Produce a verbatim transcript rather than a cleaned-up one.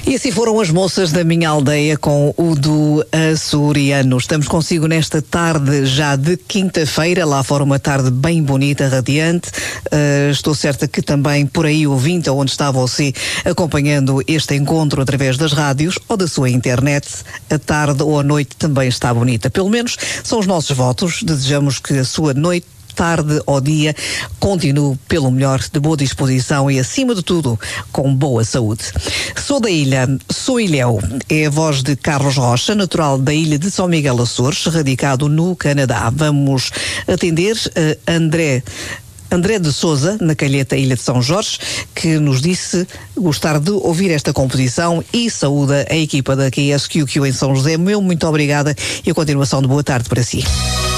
E assim foram as moças da minha aldeia com o do açoriano. Estamos consigo nesta tarde já de quinta-feira, lá fora uma tarde bem bonita, radiante. Uh, estou certa que também por aí ouvinte, onde está você acompanhando este encontro através das rádios ou da sua internet, a tarde ou a noite também está bonita. Pelo menos são os nossos votos. Desejamos que a sua noite, tarde ou dia, continue pelo melhor, de boa disposição e, acima de tudo, com boa saúde. Sou da ilha, sou ilhéu, é a voz de Carlos Rocha, natural da ilha de São Miguel Açores, radicado no Canadá. Vamos atender a André André de Souza, na Calheta, Ilha de São Jorge, que nos disse gostar de ouvir esta composição e saúda a equipa da Q S Q Q em São José. Meu muito obrigada e a continuação de boa tarde para si.